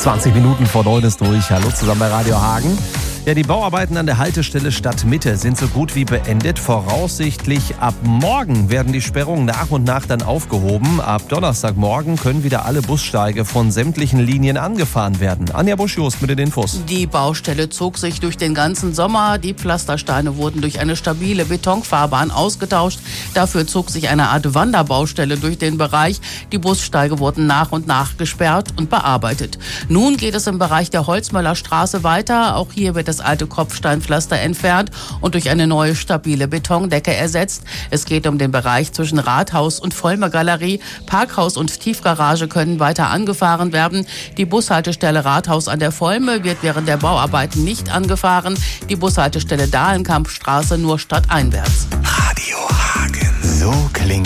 20 Minuten vor 9 ist durch. Hallo zusammen bei Radio Hagen. Ja, die Bauarbeiten an der Haltestelle Stadtmitte sind so gut wie beendet. Voraussichtlich ab morgen werden die Sperrungen nach und nach dann aufgehoben. Ab Donnerstagmorgen können wieder alle Bussteige von sämtlichen Linien angefahren werden. Anja Busch-Jost mit den Infos. Die Baustelle zog sich durch den ganzen Sommer. Die Pflastersteine wurden durch eine stabile Betonfahrbahn ausgetauscht. Dafür zog sich eine Art Wanderbaustelle durch den Bereich. Die Bussteige wurden nach und nach gesperrt und bearbeitet. Nun geht es im Bereich der Holzmöller Straße weiter. Auch hier wird das alte Kopfsteinpflaster entfernt und durch eine neue stabile Betondecke ersetzt. Es geht um den Bereich zwischen Rathaus und Vollmer Galerie. Parkhaus und Tiefgarage können weiter angefahren werden. Die Bushaltestelle Rathaus an der Vollme wird während der Bauarbeiten nicht angefahren. Die Bushaltestelle Dahlenkampstraße nur stadteinwärts. Radio Hagen. So klingt